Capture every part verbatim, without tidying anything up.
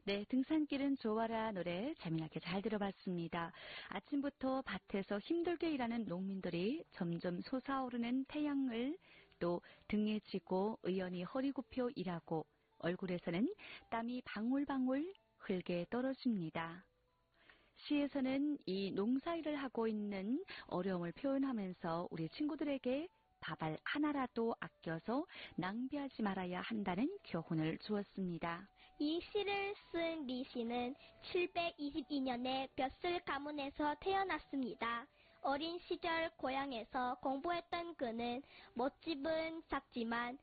네, 등산길은 좋아라 노래 재미나게 잘 들어봤습니다. 아침부터 밭에서 힘들게 일하는 농민들이 점점 솟아오르는 태양을 또 등에 지고 의연히 허리 굽혀 일하고 얼굴에서는 땀이 방울방울 흘게 떨어집니다. 시에서는 이 농사일을 하고 있는 어려움을 표현하면서 우리 친구들에게 밥알 하나라도 아껴서 낭비하지 말아야 한다는 교훈을 주었습니다. 이 시를 쓴 리 씨는 칠백이십이 년에 벼슬 가문에서 태어났습니다. 어린 시절 고향에서 공부했던 그는 못집은 작지만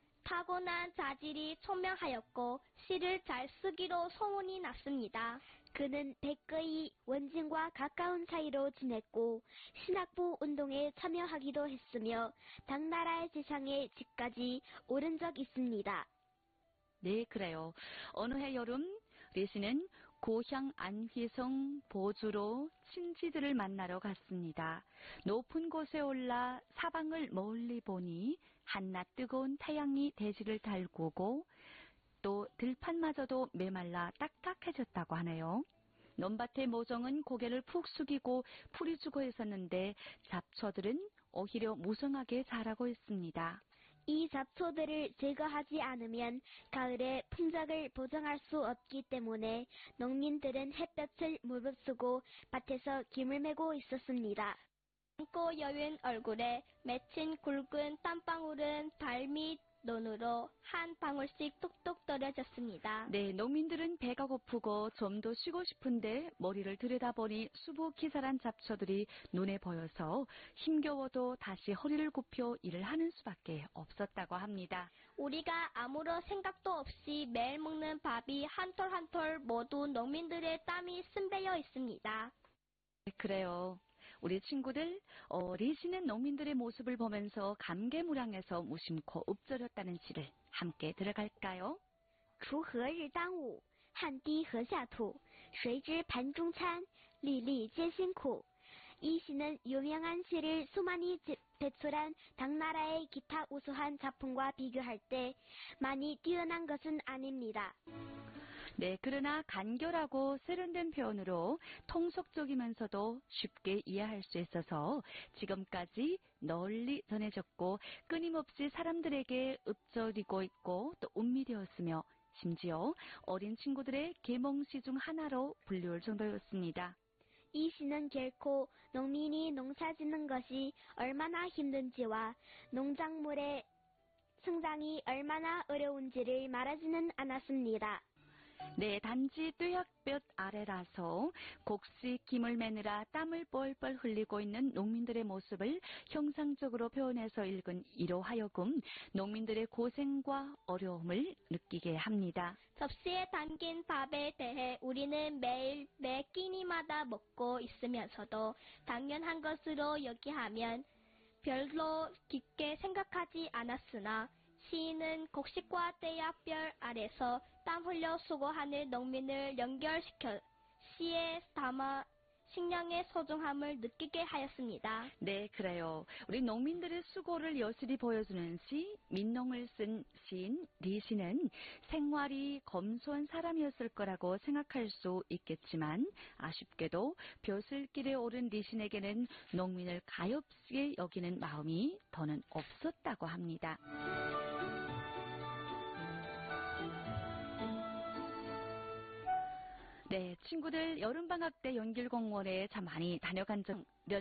타고난 자질이 총명하였고 시를 잘 쓰기로 소문이 났습니다. 그는 백거의 원진과 가까운 사이로 지냈고 신학부 운동에 참여하기도 했으며 당나라의 재상의 직까지 오른 적 있습니다. 네, 그래요. 어느 해 여름 리 씨는 고향 안휘성 보주로 친지들을 만나러 갔습니다. 높은 곳에 올라 사방을 멀리 보니 한낮 뜨거운 태양이 대지를 달구고 또 들판마저도 메말라 딱딱해졌다고 하네요. 논밭의 모종은 고개를 푹 숙이고 풀이 죽어 있었는데 잡초들은 오히려 무성하게 자라고 있습니다. 이 잡초들을 제거하지 않으면 가을에 품작을 보장할 수 없기 때문에 농민들은 햇볕을 무릅쓰고 밭에서 김을 메고 있었습니다. 젊고 여윈 얼굴에 맺힌 굵은 땀방울은 발밑 논으로 한 방울씩 뚝뚝 떨어졌습니다. 네, 농민들은 배가 고프고 좀 더 쉬고 싶은데 머리를 들여다보니 수북히 자란 잡초들이 눈에 보여서 힘겨워도 다시 허리를 굽혀 일을 하는 수밖에 없었다고 합니다. 우리가 아무런 생각도 없이 매일 먹는 밥이 한 톨 한 톨 모두 농민들의 땀이 쓴배어 있습니다. 네, 그래요. 우리 친구들, 어, 리 씨는 농민들의 모습을 보면서 감개무량해서 무심코 읊조렸다는 시를 함께 들어갈까요? 锄禾日当午，汗滴禾下土。谁知盘中餐，粒粒皆辛苦。 이 시는 유명한 시를 수많이 배출한 당나라의 기타 우수한 작품과 비교할 때 많이 뛰어난 것은 아닙니다. 네, 그러나 간결하고 세련된 표현으로 통속적이면서도 쉽게 이해할 수 있어서 지금까지 널리 전해졌고 끊임없이 사람들에게 읊조리고 있고 또 운미되었으며 심지어 어린 친구들의 계몽시 중 하나로 불리울 정도였습니다. 이 시는 결코 농민이 농사 짓는 것이 얼마나 힘든지와 농작물의 성장이 얼마나 어려운지를 말하지는 않았습니다. 네, 단지 뙤약볕 아래라서 곡식 김을 매느라 땀을 뻘뻘 흘리고 있는 농민들의 모습을 형상적으로 표현해서 읽은 이로 하여금 농민들의 고생과 어려움을 느끼게 합니다. 접시에 담긴 밥에 대해 우리는 매일 매 끼니마다 먹고 있으면서도 당연한 것으로 여기하면 별로 깊게 생각하지 않았으나 시인은 곡식과 뙤약볕 아래서 땀 흘려 수고하는 농민을 연결시켜 시에 담아 식량의 소중함을 느끼게 하였습니다. 네, 그래요. 우리 농민들의 수고를 여실히 보여주는 시, 민농을 쓴 시인 리 씨는 생활이 검소한 사람이었을 거라고 생각할 수 있겠지만 아쉽게도 벼슬길에 오른 리 씨에게는 농민을 가엾게 여기는 마음이 더는 없었다고 합니다. 네, 친구들 여름방학 때 연길공원에 참 많이 다녀간 적